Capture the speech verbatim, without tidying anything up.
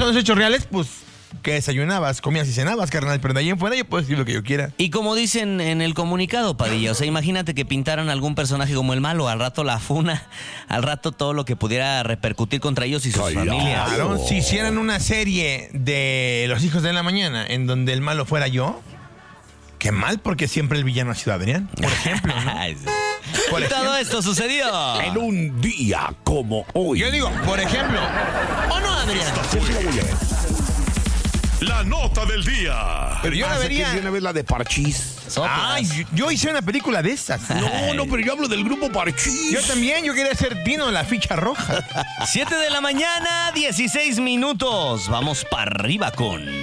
son los hechos reales, pues, que desayunabas, comías y cenabas, carnal, pero de ahí en fuera yo puedo decir lo que yo quiera. Y como dicen en el comunicado, Padilla, o sea, imagínate que pintaran algún personaje como el malo, al rato la funa, al rato todo lo que pudiera repercutir contra ellos y sus Ay, familias. Claro, si hicieran una serie de Los Hijos de la Mañana en donde el malo fuera yo, qué mal, porque siempre el villano ha sido Adrián, por ejemplo, ¿no? Por Y todo esto sucedió En un día como hoy. Yo digo, por ejemplo, ¿o no, Adrián? La nota del día. Pero yo la Hace que vería. de una vez la de Parchís. Soplas. Ay, yo, yo hice una película de esas. No, no, pero yo hablo del grupo Parchís. Yo también, yo quería ser Dino la ficha roja. siete de la mañana, dieciséis minutos. Vamos para arriba con